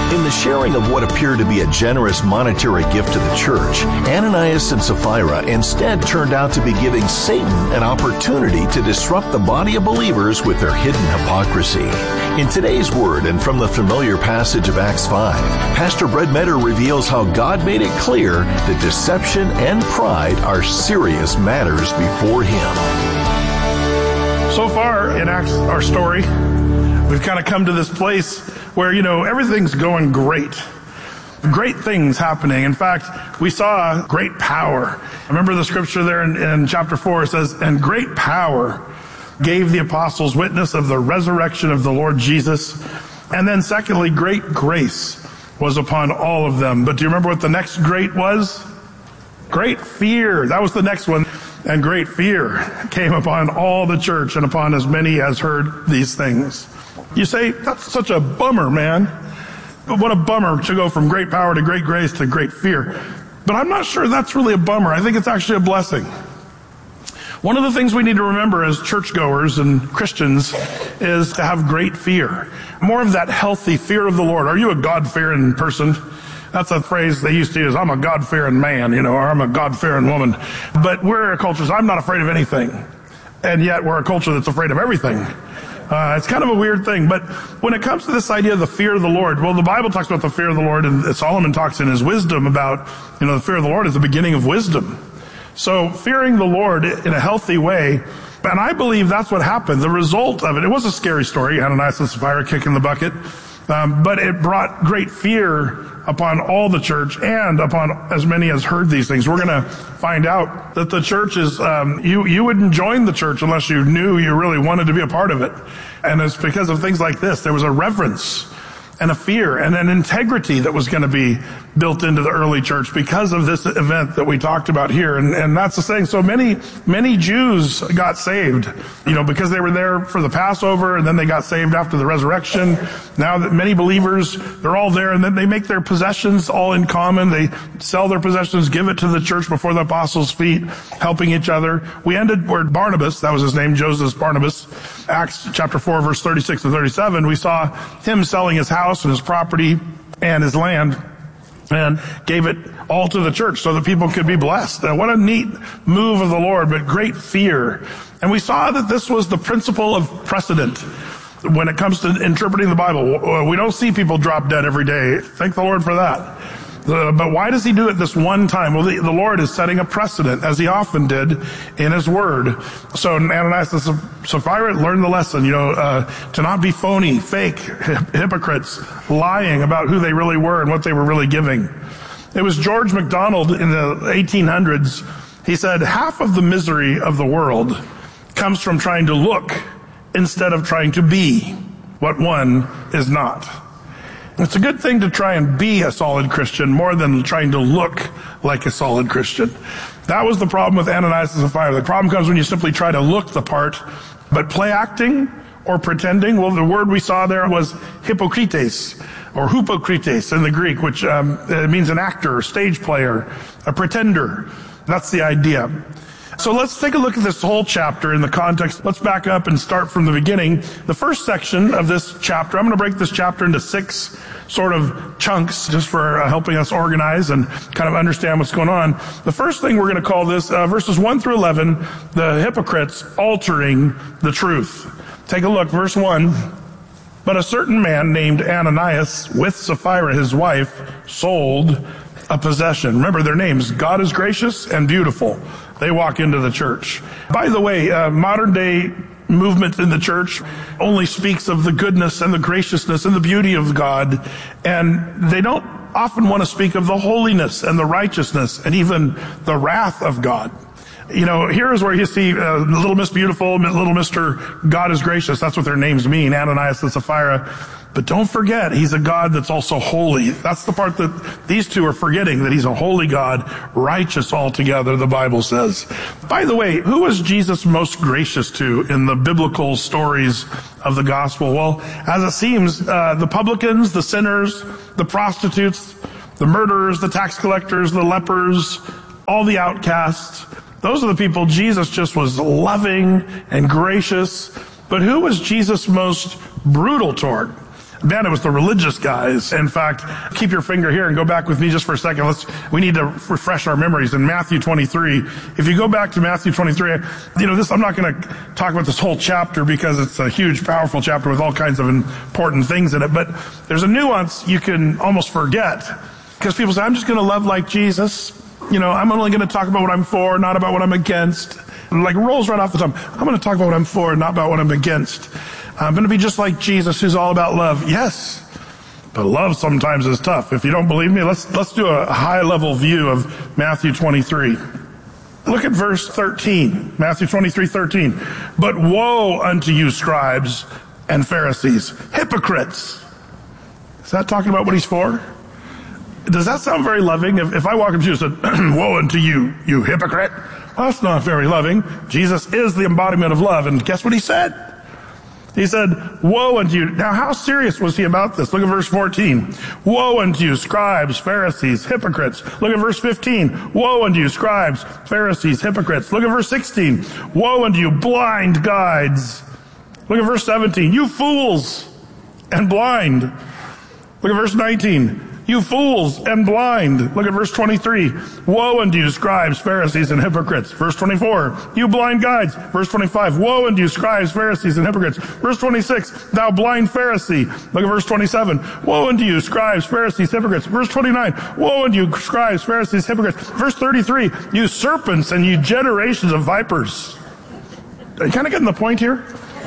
In the sharing of what appeared to be a generous monetary gift to the church, Ananias and Sapphira instead turned out to be giving Satan an opportunity to disrupt the body of believers with their hidden hypocrisy. In today's word and from the familiar passage of Acts 5, Pastor Brett Metter reveals how God made it clear that deception and pride are serious matters before Him. So far in Acts, our story, we've kind of come to this place where, everything's going great. Great things happening. In fact, we saw great power. Remember the scripture there in chapter 4, it says, "And great power gave the apostles witness of the resurrection of the Lord Jesus." And then secondly, great grace was upon all of them. But do you remember what the next great was? Great fear. That was the next one. And great fear came upon all the church and upon as many as heard these things. You say, that's such a bummer, man. But what a bummer to go from great power to great grace to great fear. But I'm not sure that's really a bummer. I think it's actually a blessing. One of the things we need to remember as churchgoers and Christians is to have great fear. More of that healthy fear of the Lord. Are you a God-fearing person? That's a phrase they used to use. I'm a God-fearing man, or I'm a God-fearing woman. But we're a culture, I'm not afraid of anything. And yet we're a culture that's afraid of everything. It's kind of a weird thing, but when it comes to this idea of the fear of the Lord, well, the Bible talks about the fear of the Lord, and Solomon talks in his wisdom about, the fear of the Lord is the beginning of wisdom. So fearing the Lord in a healthy way, and I believe that's what happened. The result of it was a scary story, Ananias and Sapphira kicking the bucket, but it brought great fear upon all the church and upon as many as heard these things. We're going to find out that the church is, you wouldn't join the church unless you knew you really wanted to be a part of it. And it's because of things like this. There was a reverence and a fear and an integrity that was going to be built into the early church because of this event that we talked about here. And that's the thing. So many Jews got saved, because they were there for the Passover, and then they got saved after the resurrection. Now that many believers, they're all there, and then they make their possessions all in common. They sell their possessions, give it to the church before the apostles' feet, helping each other. We ended where Barnabas, that was his name, Joseph Barnabas, Acts chapter 4, verse 36 to 37. We saw him selling his house and his property and his land, and gave it all to the church so that people could be blessed. And what a neat move of the Lord, but great fear. And we saw that this was the principle of precedent when it comes to interpreting the Bible. We don't see people drop dead every day. Thank the Lord for that. But why does He do it this one time? Well, the Lord is setting a precedent, as He often did in His Word. So Ananias and Sapphira learned the lesson, to not be phony, fake, hypocrites, lying about who they really were and what they were really giving. It was George MacDonald in the 1800s. He said, half of the misery of the world comes from trying to look instead of trying to be what one is not. It's a good thing to try and be a solid Christian more than trying to look like a solid Christian. That was the problem with Ananias and Sapphira. The problem comes when you simply try to look the part, but play acting or pretending. Well, the word we saw there was hypokrites, or hypokrites in the Greek, which means an actor, stage player, a pretender. That's the idea. So let's take a look at this whole chapter in the context. Let's back up and start from the beginning. The first section of this chapter, I'm going to break this chapter into 6 sort of chunks just for helping us organize and kind of understand what's going on. The first thing we're going to call this, verses 1 through 11, the hypocrites altering the truth. Take a look, verse 1. But a certain man named Ananias, with Sapphira his wife, sold a possession. Remember their names, God is gracious and beautiful. They walk into the church. By the way, modern day movement in the church only speaks of the goodness and the graciousness and the beauty of God, and they don't often want to speak of the holiness and the righteousness and even the wrath of God. Here's where you see Little Miss Beautiful, Little Mr. God is Gracious. That's what their names mean, Ananias and Sapphira. But don't forget, He's a God that's also holy. That's the part that these two are forgetting, that He's a holy God, righteous altogether, the Bible says. By the way, who was Jesus most gracious to in the biblical stories of the gospel? Well, as it seems, the publicans, the sinners, the prostitutes, the murderers, the tax collectors, the lepers, all the outcasts, those are the people Jesus just was loving and gracious. But who was Jesus most brutal toward? Man, it was the religious guys. In fact, keep your finger here and go back with me just for a second. We need to refresh our memories. In Matthew 23, if you go back to Matthew 23, I'm not going to talk about this whole chapter because it's a huge, powerful chapter with all kinds of important things in it. But there's a nuance you can almost forget because people say, I'm just going to love like Jesus. I'm only going to talk about what I'm for, not about what I'm against. Like rolls right off the tongue. I'm going to talk about what I'm for, not about what I'm against. I'm going to be just like Jesus, who's all about love. Yes, but love sometimes is tough. If you don't believe me, let's do a high-level view of Matthew 23. Look at verse 13, Matthew 23:13. But woe unto you, scribes and Pharisees, hypocrites. Is that talking about what he's for? Does that sound very loving? If I walk up to you and said, woe unto you, you hypocrite, well, that's not very loving. Jesus is the embodiment of love, and guess what he said? He said, woe unto you. Now, how serious was he about this? Look at verse 14. Woe unto you, scribes, Pharisees, hypocrites. Look at verse 15. Woe unto you, scribes, Pharisees, hypocrites. Look at verse 16. Woe unto you, blind guides. Look at verse 17. You fools and blind. Look at verse 19. You fools and blind. Look at verse 23. Woe unto you, scribes, Pharisees, and hypocrites. Verse 24. You blind guides. Verse 25. Woe unto you, scribes, Pharisees, and hypocrites. Verse 26. Thou blind Pharisee. Look at verse 27. Woe unto you, scribes, Pharisees, hypocrites. Verse 29. Woe unto you, scribes, Pharisees, hypocrites. Verse 33. You serpents and you generations of vipers. Are you kind of getting the point here?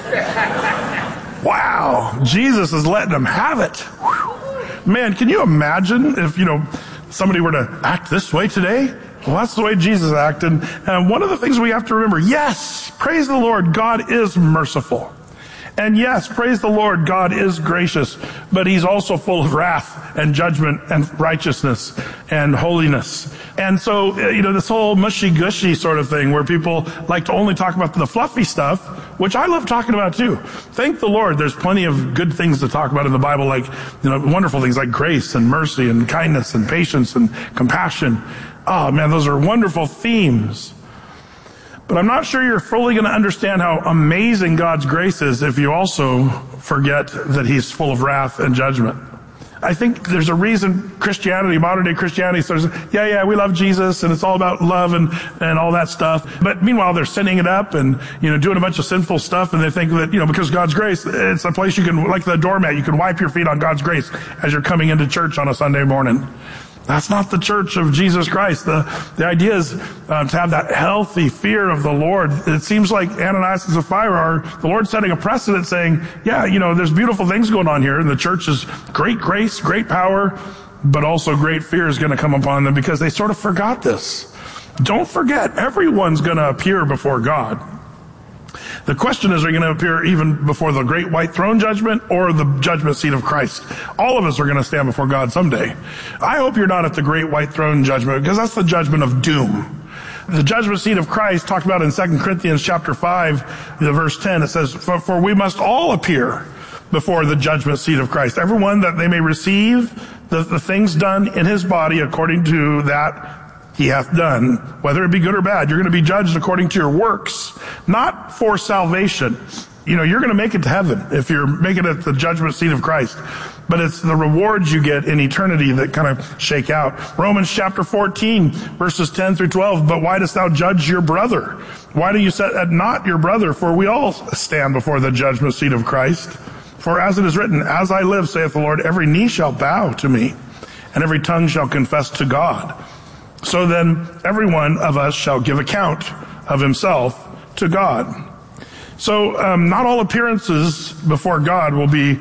Wow. Jesus is letting them have it. Whew. Man, can you imagine if, somebody were to act this way today? Well, that's the way Jesus acted. And one of the things we have to remember, yes, praise the Lord, God is merciful. And yes, praise the Lord, God is gracious, but he's also full of wrath and judgment and righteousness and holiness. And so, this whole mushy-gushy sort of thing where people like to only talk about the fluffy stuff, which I love talking about too. Thank the Lord, there's plenty of good things to talk about in the Bible, like, wonderful things like grace and mercy and kindness and patience and compassion. Oh man, those are wonderful themes. But I'm not sure you're fully going to understand how amazing God's grace is if you also forget that he's full of wrath and judgment. I think there's a reason Christianity, modern day Christianity says, yeah, we love Jesus and it's all about love and all that stuff. But meanwhile, they're sinning it up and, doing a bunch of sinful stuff. And they think that, because God's grace, it's a place you can, like the doormat, you can wipe your feet on God's grace as you're coming into church on a Sunday morning. That's not the church of Jesus Christ. The idea is to have that healthy fear of the Lord. It seems like Ananias and Sapphira are the Lord setting a precedent saying, there's beautiful things going on here. And the church is great grace, great power, but also great fear is going to come upon them because they sort of forgot this. Don't forget, everyone's going to appear before God. The question is, are you going to appear even before the great white throne judgment or the judgment seat of Christ? All of us are going to stand before God someday. I hope you're not at the great white throne judgment because that's the judgment of doom. The judgment seat of Christ talked about in 2 Corinthians chapter 5, verse 10, it says, for we must all appear before the judgment seat of Christ. Everyone that they may receive the things done in his body according to that he hath done, whether it be good or bad. You're going to be judged according to your works, not for salvation. You're going to make it to heaven if you're making it at the judgment seat of Christ. But it's the rewards you get in eternity that kind of shake out. Romans chapter 14, verses 10 through 12. But why dost thou judge your brother? Why do you set at naught your brother? For we all stand before the judgment seat of Christ. For as it is written, as I live, saith the Lord, every knee shall bow to me, and every tongue shall confess to God. So then every one of us shall give account of himself to God. So not all appearances before God will be,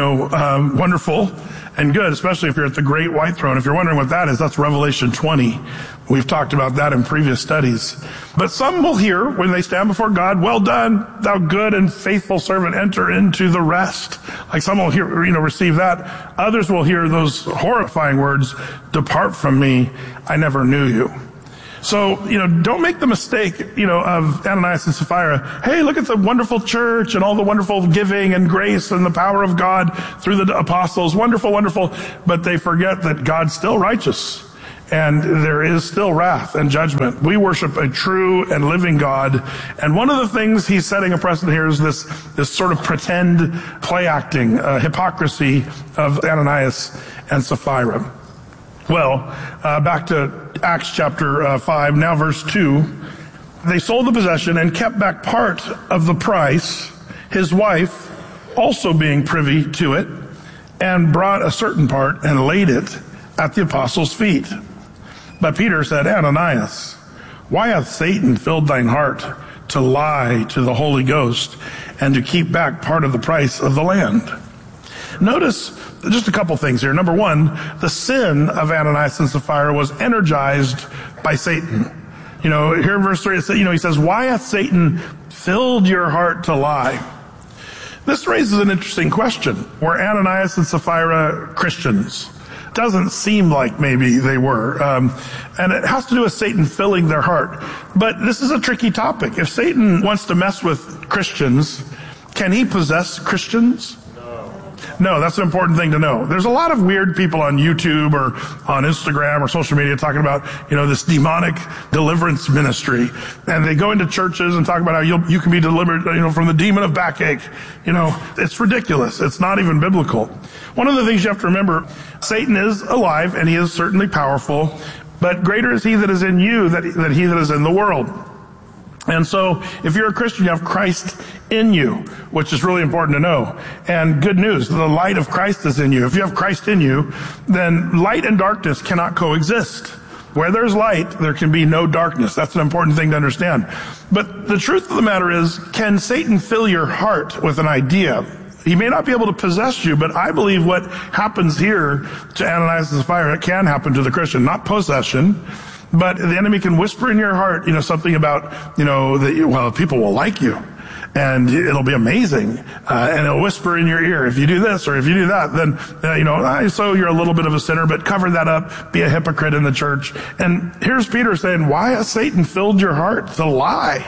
wonderful and good, especially if you're at the great white throne. If you're wondering what that is, that's Revelation 20. We've talked about that in previous studies. But some will hear when they stand before God, well done, thou good and faithful servant, enter into the rest. Like some will hear, receive that. Others will hear those horrifying words, depart from me, I never knew you. So, don't make the mistake, of Ananias and Sapphira. Hey, look at the wonderful church and all the wonderful giving and grace and the power of God through the apostles. Wonderful, wonderful. But they forget that God's still righteous. And there is still wrath and judgment. We worship a true and living God. And one of the things he's setting a precedent here is this sort of pretend play acting, hypocrisy of Ananias and Sapphira. Well, back to Acts chapter 5, now verse 2. They sold the possession and kept back part of the price, his wife also being privy to it, and brought a certain part and laid it at the apostles' feet. But Peter said, Ananias, why hath Satan filled thine heart to lie to the Holy Ghost and to keep back part of the price of the land? Notice just a couple things here. Number one, the sin of Ananias and Sapphira was energized by Satan. Here in verse 3, it says, he says, why hath Satan filled your heart to lie? This raises an interesting question. Were Ananias and Sapphira Christians? Doesn't seem like maybe they were. And it has to do with Satan filling their heart. But this is a tricky topic. If Satan wants to mess with Christians, can he possess Christians? No, that's an important thing to know. There's a lot of weird people on YouTube or on Instagram or social media talking about, this demonic deliverance ministry. And they go into churches and talk about how you can be delivered, from the demon of backache. It's ridiculous. It's not even biblical. One of the things you have to remember, Satan is alive and he is certainly powerful, but greater is he that is in you than he that is in the world. And so, if you're a Christian, you have Christ in you, which is really important to know. And good news, the light of Christ is in you. If you have Christ in you, then light and darkness cannot coexist. Where there's light, there can be no darkness. That's an important thing to understand. But the truth of the matter is, can Satan fill your heart with an idea? He may not be able to possess you, but I believe what happens here to Ananias and Sapphira, it can happen to the Christian, not possession. But the enemy can whisper in your heart, something about, that people will like you and it'll be amazing. And it'll whisper in your ear, if you do this or if you do that, then, so you're a little bit of a sinner, but cover that up, be a hypocrite in the church. And here's Peter saying, why has Satan filled your heart to lie?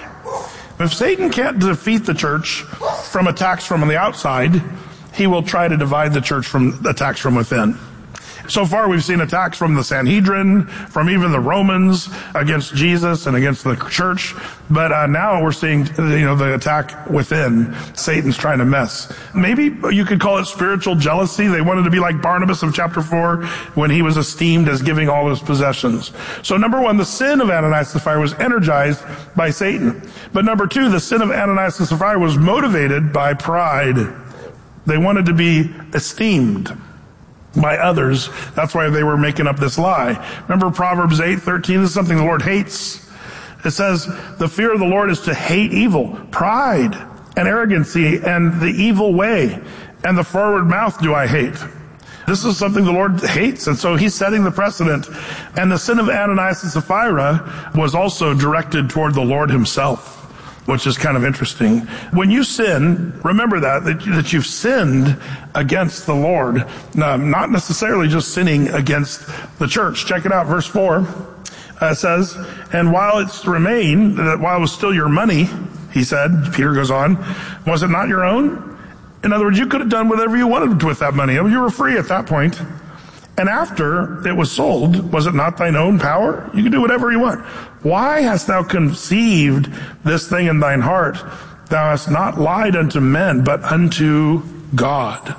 If Satan can't defeat the church from attacks from the outside, he will try to divide the church from attacks from within. So far, we've seen attacks from the Sanhedrin, from even the Romans against Jesus and against the church. But now we're seeing, the attack within. Satan's trying to mess. Maybe you could call it spiritual jealousy. They wanted to be like Barnabas of chapter 4 when he was esteemed as giving all his possessions. So number one, the sin of Ananias and Sapphira was energized by Satan. But number two, the sin of Ananias and Sapphira was motivated by pride. They wanted to be esteemed by others. That's why they were making up this lie. Remember Proverbs 8:13? This is something the Lord hates. It says, the fear of the Lord is to hate evil, pride and arrogancy and the evil way, and the forward mouth do I hate. This is something the Lord hates, and so he's setting the precedent. And the sin of Ananias and Sapphira was also directed toward the Lord himself, which is kind of interesting. When you sin, remember that you've sinned against the Lord, not necessarily just sinning against the church. Check it out, verse 4. It says, and while it's remained, while it was still your money, he said, Peter goes on, was it not your own? In other words, you could have done whatever you wanted with that money. You were free at that point. And after it was sold, was it not thine own power? You can do whatever you want. Why hast thou conceived this thing in thine heart? Thou hast not lied unto men, but unto God.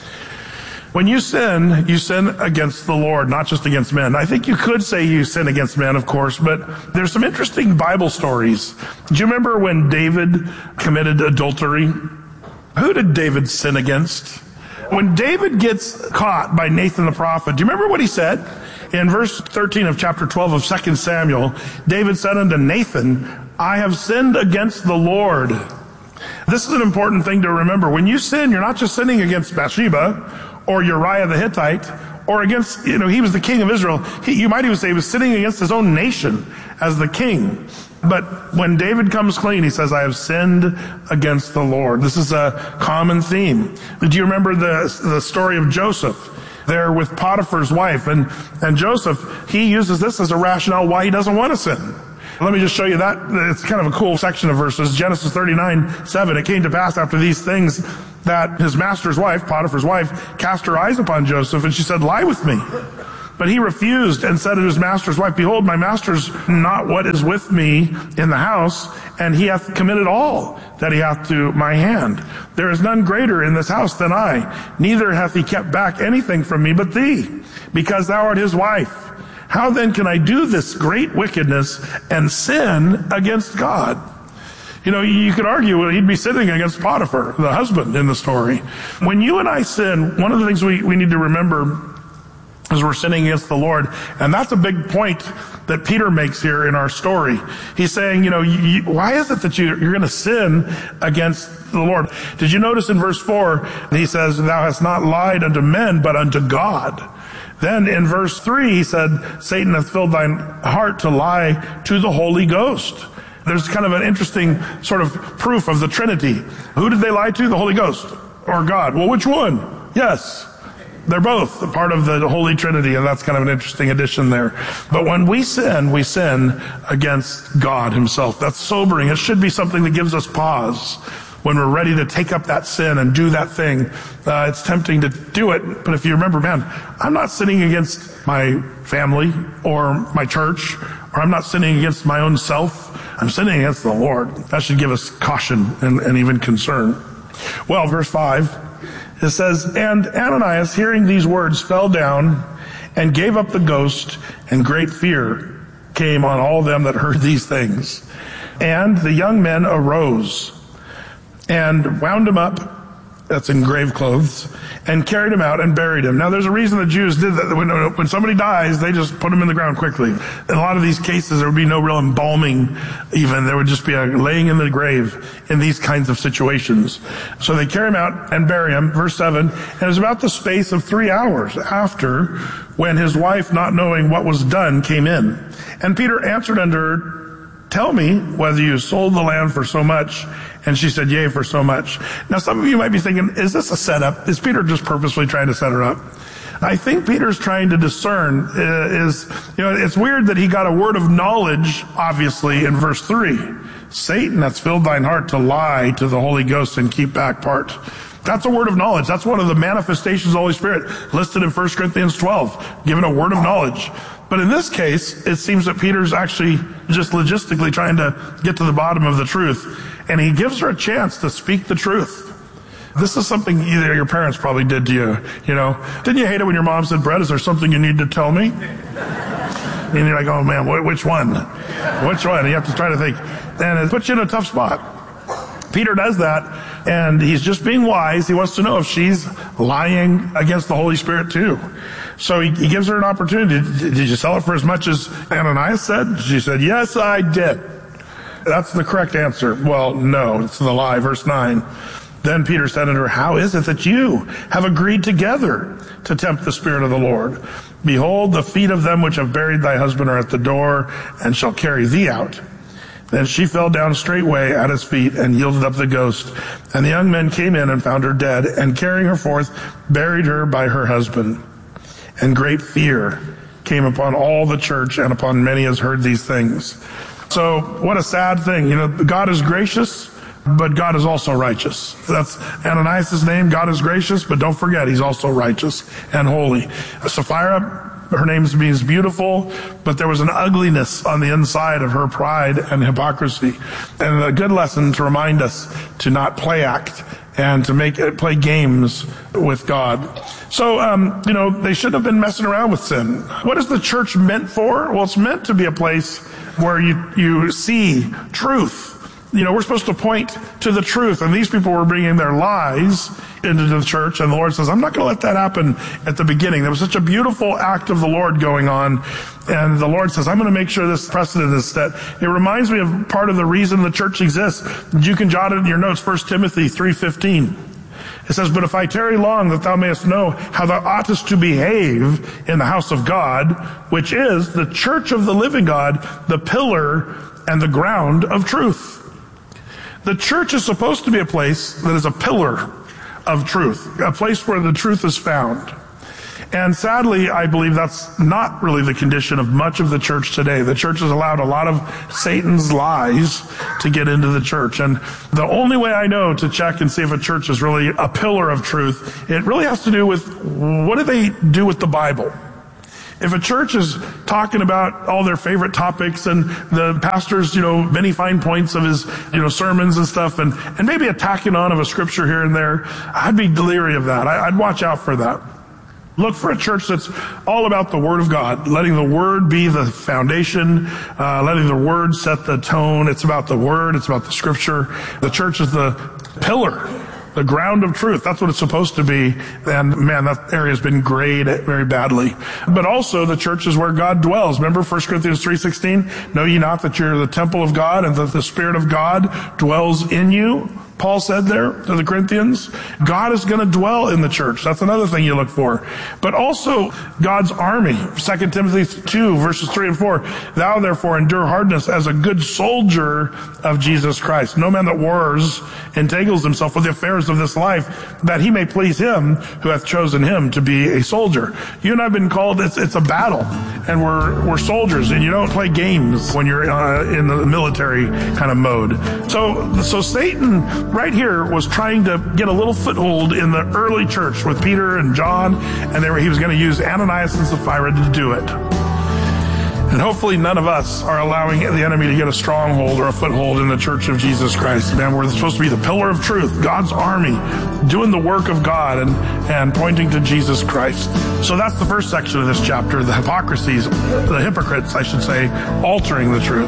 When you sin against the Lord, not just against men. I think you could say you sin against men, of course, but there's some interesting Bible stories. Do you remember when David committed adultery? Who did David sin against? When David gets caught by Nathan the prophet, do you remember what he said? In verse 13 of chapter 12 of 2 Samuel, David said unto Nathan, I have sinned against the Lord. This is an important thing to remember. When you sin, you're not just sinning against Bathsheba or Uriah the Hittite or against, he was the king of Israel. You might even say he was sinning against his own nation as the king. But when David comes clean, he says, I have sinned against the Lord. This is a common theme. Do you remember the story of Joseph there with Potiphar's wife? And Joseph, he uses this as a rationale why he doesn't want to sin. Let me just show you that. It's kind of a cool section of verses. Genesis 39:7. It came to pass after these things that his master's wife, Potiphar's wife, cast her eyes upon Joseph, and she said, lie with me. But he refused and said to his master's wife, behold, my master's not what is with me in the house, and he hath committed all that he hath to my hand. There is none greater in this house than I, neither hath he kept back anything from me but thee, because thou art his wife. How then can I do this great wickedness and sin against God? You know, you could argue he'd be sinning against Potiphar, the husband in the story. When you and I sin, one of the things we need to remember is we're sinning against the Lord. And that's a big point that Peter makes here in our story. He's saying, why is it that you're going to sin against the Lord? Did you notice in verse 4, he says, thou hast not lied unto men, but unto God. Then in verse 3, he said, Satan hath filled thine heart to lie to the Holy Ghost. There's kind of an interesting sort of proof of the Trinity. Who did they lie to? The Holy Ghost or God? Well, which one? Yes, they're both a part of the Holy Trinity, and that's kind of an interesting addition there. But when we sin against God himself. That's sobering. It should be something that gives us pause when we're ready to take up that sin and do that thing. It's tempting to do it, but if you remember, man, I'm not sinning against my family or my church, or I'm not sinning against my own self. I'm sinning against the Lord. That should give us caution and even concern. Well, verse 5, it says, and Ananias, hearing these words, fell down and gave up the ghost, and great fear came on all them that heard these things. And the young men arose and wound him up, that's in grave clothes, and carried him out and buried him. Now there's a reason the Jews did that. When somebody dies, they just put him in the ground quickly. In a lot of these cases, there would be no real embalming even. There would just be a laying in the grave in these kinds of situations. So they carry him out and bury him. Verse 7, and it was about the space of 3 hours after, when his wife, not knowing what was done, came in. And Peter answered unto her, tell me whether you sold the land for so much. And she said, yea, for so much. Now, some of you might be thinking, is this a setup? Is Peter just purposely trying to set her up? I think Peter's trying to discern it's weird that he got a word of knowledge, obviously, in verse 3. Satan hath filled thine heart to lie to the Holy Ghost and keep back part. That's a word of knowledge. That's one of the manifestations of the Holy Spirit listed in 1 Corinthians 12, given a word of knowledge. But in this case, it seems that Peter's actually just logistically trying to get to the bottom of the truth. And he gives her a chance to speak the truth. This is something either your parents probably did to you, Didn't you hate it when your mom said, Brett, is there something you need to tell me? And you're like, oh man, which one? Which one? And you have to try to think. And it puts you in a tough spot. Peter does that, and he's just being wise. He wants to know if she's lying against the Holy Spirit too. So he gives her an opportunity. Did you sell it for as much as Ananias said? She said, yes, I did. That's the correct answer. Well, no, it's the lie. Verse 9. Then Peter said unto her, how is it that you have agreed together to tempt the Spirit of the Lord? Behold, the feet of them which have buried thy husband are at the door, and shall carry thee out. Then she fell down straightway at his feet, and yielded up the ghost. And the young men came in and found her dead, and carrying her forth, buried her by her husband. And great fear came upon all the church, and upon many as heard these things. So, what a sad thing. God is gracious, but God is also righteous. That's Ananias' name. God is gracious, but don't forget, he's also righteous and holy. Sapphira, her name means beautiful, but there was an ugliness on the inside of her pride and hypocrisy. And a good lesson to remind us to not play act and to play games with God. So, they shouldn't have been messing around with sin. What is the church meant for? Well, it's meant to be a place where you see truth. We're supposed to point to the truth, and these people were bringing their lies into the church, and the Lord says, I'm not going to let that happen at the beginning. There was such a beautiful act of the Lord going on, and the Lord says, I'm going to make sure this precedent is set. It reminds me of part of the reason the church exists. You can jot it in your notes, 1 Timothy 3:15. It says, but if I tarry long, that thou mayest know how thou oughtest to behave in the house of God, which is the church of the living God, the pillar and the ground of truth. The church is supposed to be a place that is a pillar of truth, a place where the truth is found. And sadly, I believe that's not really the condition of much of the church today. The church has allowed a lot of Satan's lies to get into the church. And the only way I know to check and see if a church is really a pillar of truth, it really has to do with what do they do with the Bible? If a church is talking about all their favorite topics and the pastor's, many fine points of his, sermons and stuff, and maybe a tacking on of a scripture here and there, I'd be leery of that. I'd watch out for that. Look for a church that's all about the Word of God, letting the Word be the foundation, letting the Word set the tone. It's about the Word. It's about the Scripture. The church is the pillar, the ground of truth. That's what it's supposed to be. And man, that area has been grayed very badly. But also the church is where God dwells. Remember 1 Corinthians 3:16? Know ye not that you're the temple of God and that the Spirit of God dwells in you? Paul said there to the Corinthians. God is going to dwell in the church. That's another thing you look for. But also God's army. 2 Timothy 2 verses 3 and 4. Thou therefore endure hardness as a good soldier of Jesus Christ. No man that wars entangles himself with the affairs of this life, that he may please him who hath chosen him to be a soldier. You and I have been called, it's a battle. And we're soldiers, and you don't play games when you're in the military kind of mode. So Satan right here was trying to get a little foothold in the early church with Peter and John, and he was going to use Ananias and Sapphira to do it. And hopefully none of us are allowing the enemy to get a stronghold or a foothold in the church of Jesus Christ. Man, we're supposed to be the pillar of truth, God's army, doing the work of God and pointing to Jesus Christ. So that's the first section of this chapter, the hypocrisies, the hypocrites, I should say, altering the truth.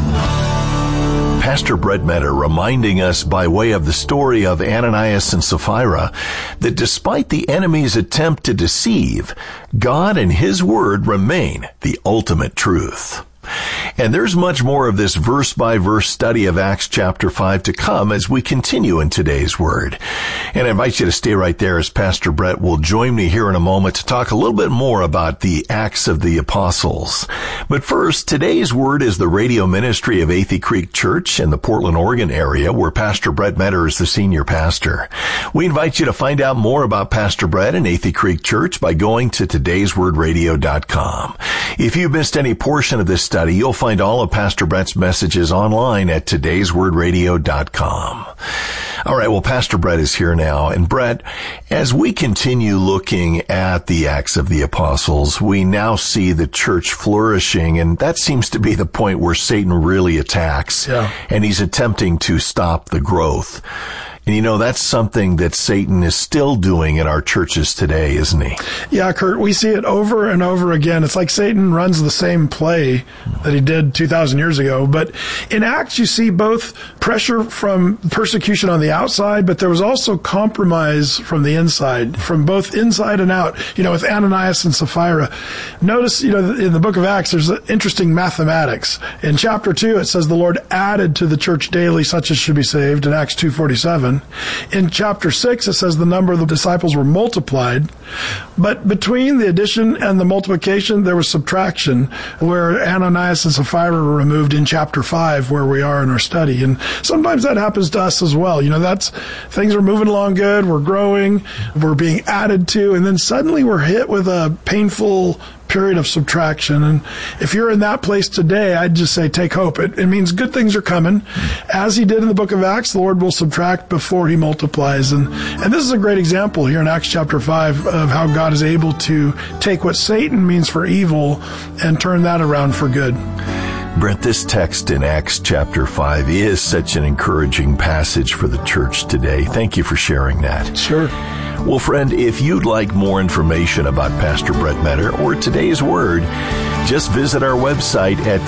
Pastor Brett Metter reminding us by way of the story of Ananias and Sapphira that despite the enemy's attempt to deceive, God and His Word remain the ultimate truth. And there's much more of this verse-by-verse study of Acts chapter 5 to come as we continue in today's Word. And I invite you to stay right there as Pastor Brett will join me here in a moment to talk a little bit more about the Acts of the Apostles. But first, today's Word is the radio ministry of Athey Creek Church in the Portland, Oregon area, where Pastor Brett Metter is the senior pastor. We invite you to find out more about Pastor Brett and Athey Creek Church by going to todayswordradio.com. If you missed any portion of this study, you'll find all of Pastor Brett's messages online at todayswordradio.com. All right, well, Pastor Brett is here now. And Brett, as we continue looking at the Acts of the Apostles, we now see the church flourishing, and that seems to be the point where Satan really attacks, and he's attempting to stop the growth. And that's something that Satan is still doing in our churches today, isn't he? Yeah, Kurt, we see it over and over again. It's like Satan runs the same play that he did 2,000 years ago. But in Acts, you see both pressure from persecution on the outside, but there was also compromise from the inside, from both inside and out, with Ananias and Sapphira. Notice, in the book of Acts, there's interesting mathematics. In chapter 2, it says the Lord added to the church daily such as should be saved, in Acts 2:47. In chapter 6, it says the number of the disciples were multiplied. But between the addition and the multiplication, there was subtraction, where Ananias and Sapphira were removed in chapter 5, where we are in our study. And sometimes that happens to us as well. Things are moving along good, we're growing, we're being added to, and then suddenly we're hit with a painful period of subtraction. And if you're in that place today, I'd just say take hope. It means good things are coming. As he did in the book of Acts, the Lord will subtract before he multiplies. And this is a great example here in Acts chapter 5 of how God is able to take what Satan means for evil and turn that around for good. Brent, this text in Acts chapter 5 is such an encouraging passage for the church today. Thank you for sharing that. Sure. Well, friend, if you'd like more information about Pastor Brett Metter or today's Word, just visit our website at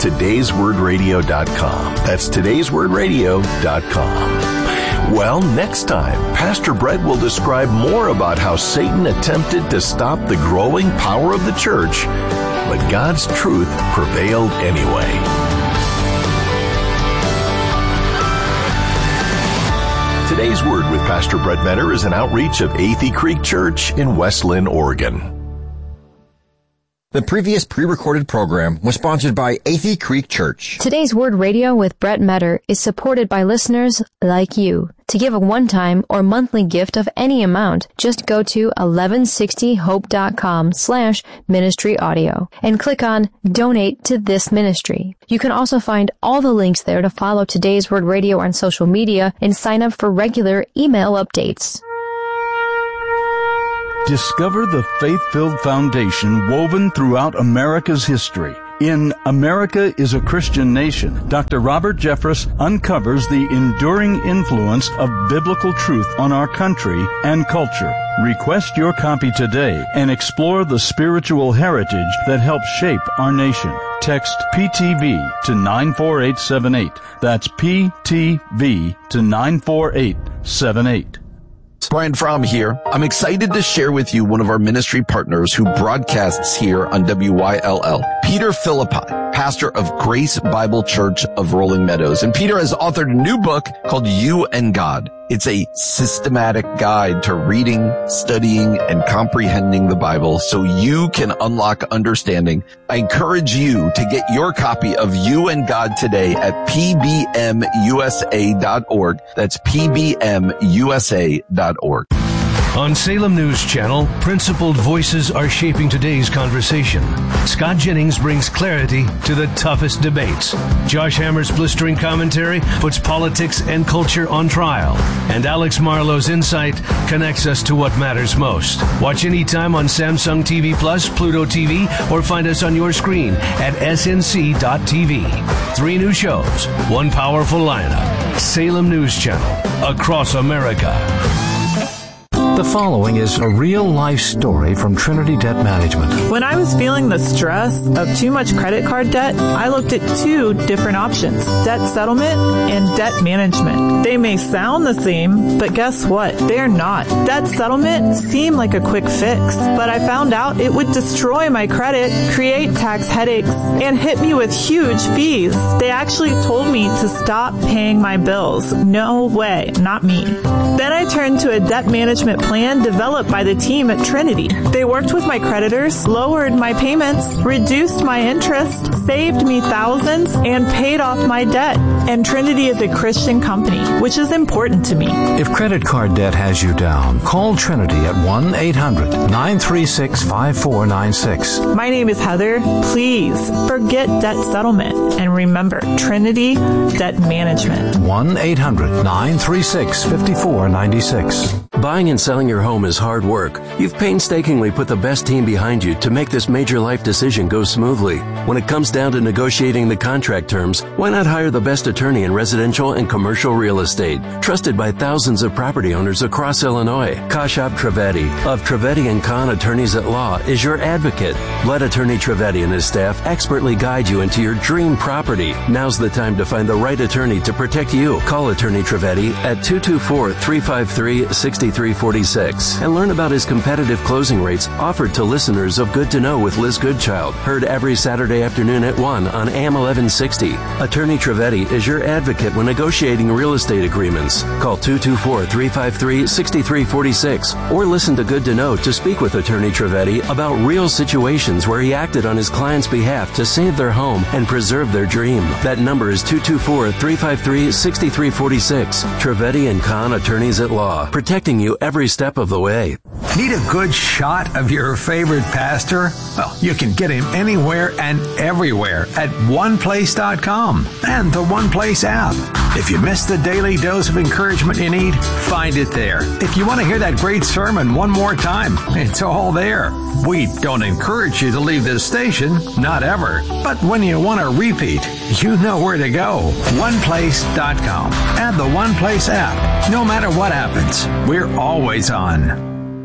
todayswordradio.com. That's todayswordradio.com. Well, next time, Pastor Brett will describe more about how Satan attempted to stop the growing power of the church, but God's truth prevailed anyway. Today's Word with Pastor Brett Metter is an outreach of Athey Creek Church in West Linn, Oregon. The previous pre-recorded program was sponsored by Athey Creek Church. Today's Word Radio with Brett Metter is supported by listeners like you. To give a one-time or monthly gift of any amount, just go to 1160hope.com/ministry-audio and click on Donate to this ministry. You can also find all the links there to follow Today's Word Radio on social media and sign up for regular email updates. Discover the faith-filled foundation woven throughout America's history. In America is a Christian Nation, Dr. Robert Jeffress uncovers the enduring influence of biblical truth on our country and culture. Request your copy today and explore the spiritual heritage that helped shape our nation. Text PTV to 94878. That's PTV to 94878. Brian Fromm here. I'm excited to share with you one of our ministry partners who broadcasts here on WYLL, Peter Philippi, pastor of Grace Bible Church of Rolling Meadows. And Peter has authored a new book called You and God. It's a systematic guide to reading, studying, and comprehending the Bible so you can unlock understanding. I encourage you to get your copy of You and God today at pbmusa.org. That's pbmusa.org. On Salem News Channel, principled voices are shaping today's conversation. Scott Jennings brings clarity to the toughest debates. Josh Hammer's blistering commentary puts politics and culture on trial. And Alex Marlowe's insight connects us to what matters most. Watch anytime on Samsung TV Plus, Pluto TV, or find us on your screen at snc.tv. 3 new shows, 1 powerful lineup. Salem News Channel, across America. The following is a real-life story from Trinity Debt Management. When I was feeling the stress of too much credit card debt, I looked at 2 different options, debt settlement and debt management. They may sound the same, but guess what? They're not. Debt settlement seemed like a quick fix, but I found out it would destroy my credit, create tax headaches, and hit me with huge fees. They actually told me to stop paying my bills. No way, not me. Then I turned to a debt management plan developed by the team at Trinity. They worked with my creditors, lowered my payments, reduced my interest, saved me thousands, and paid off my debt. And Trinity is a Christian company, which is important to me. If credit card debt has you down, call Trinity at 1-800-936-5496. My name is Heather. Please forget debt settlement and remember Trinity Debt Management. 1-800-936-5496. Buying and selling your home is hard work. You've painstakingly put the best team behind you to make this major life decision go smoothly. When it comes down to negotiating the contract terms, why not hire the best attorney in residential and commercial real estate, trusted by thousands of property owners across Illinois? Kashab Trivedi of Trivedi & Kahn Attorneys at Law is your advocate. Let Attorney Trivedi and his staff expertly guide you into your dream property. Now's the time to find the right attorney to protect you. Call Attorney Trivedi at 224-353-6346 and learn about his competitive closing rates offered to listeners of Good to Know with Liz Goodchild. Heard every Saturday afternoon at 1 on AM 1160. Attorney Trivedi is your advocate when negotiating real estate agreements. Call 224-353-6346 or listen to Good to Know to speak with Attorney Trivedi about real situations where he acted on his client's behalf to save their home and preserve their dream. That number is 224-353-6346. Trivedi & Kahn Attorneys at Law, protecting you every step of the way. Need a good shot of your favorite pastor? Well, you can get him anywhere and everywhere at oneplace.com and the One Place app. If you missed the daily dose of encouragement you need, find it there. If you want to hear that great sermon one more time, it's all there. We don't encourage you to leave this station, not ever. But when you want to repeat, you know where to go. oneplace.com and the One Place app. No matter what happens, we're always on.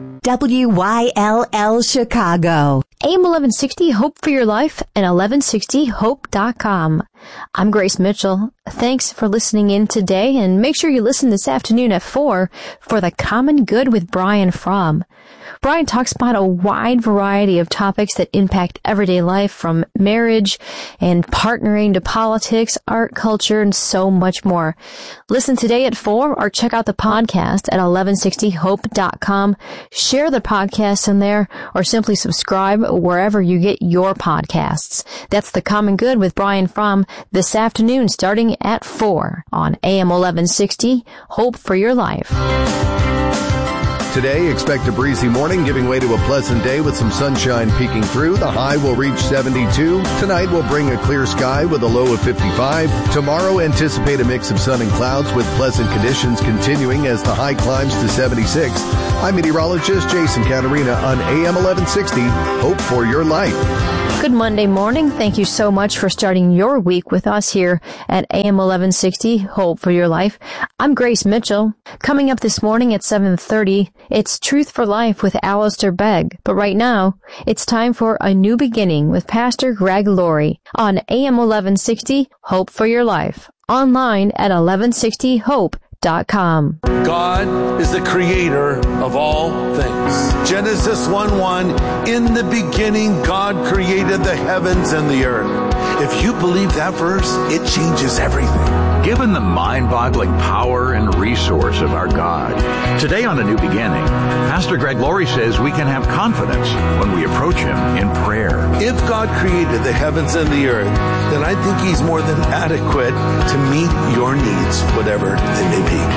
WYLL Chicago. AM 1160 Hope for Your Life and 1160hope.com. I'm Grace Mitchell. Thanks for listening in today, and make sure you listen this afternoon at 4 for The Common Good with Brian Fromm. Brian talks about a wide variety of topics that impact everyday life, from marriage and partnering to politics, art, culture, and so much more. Listen today at 4 or check out the podcast at 1160hope.com. Share the podcast in there or simply subscribe wherever you get your podcasts. That's The Common Good with Brian Fromm this afternoon starting at 4 on AM 1160, Hope for Your Life. Today, expect a breezy morning giving way to a pleasant day with some sunshine peeking through. The high will reach 72. Tonight will bring a clear sky with a low of 55. Tomorrow, anticipate a mix of sun and clouds with pleasant conditions continuing as the high climbs to 76. I'm meteorologist Jason Caterina on AM 1160. Hope for your life. Good Monday morning. Thank you so much for starting your week with us here at AM 1160, Hope for Your Life. I'm Grace Mitchell. Coming up this morning at 7:30, it's Truth for Life with Alistair Begg. But right now, it's time for A New Beginning with Pastor Greg Laurie on AM 1160, Hope for Your Life. Online at 1160hope.com. God is the creator of all things. Genesis 1:1, in the beginning God created the heavens and the earth. If you believe that verse, it changes everything. Given the mind-boggling power and resource of our God, today on A New Beginning, Pastor Greg Laurie says we can have confidence when we approach Him in prayer. If God created the heavens and the earth, then I think He's more than adequate to meet your needs, whatever they may be.